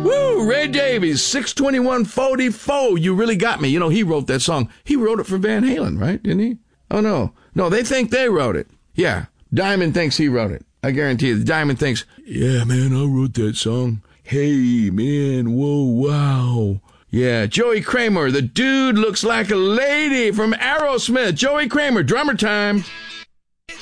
Woo! Ray Davies, 621-44. You really got me. You know, he wrote that song. He wrote it for Van Halen, right? Didn't he? Oh, no. No, they think they wrote it. Yeah. Diamond thinks he wrote it. I guarantee you. Diamond thinks, yeah, man, I wrote that song. Hey, man, whoa, wow. Yeah, Joey Kramer, the dude looks like a lady from Aerosmith. Joey Kramer, drummer time.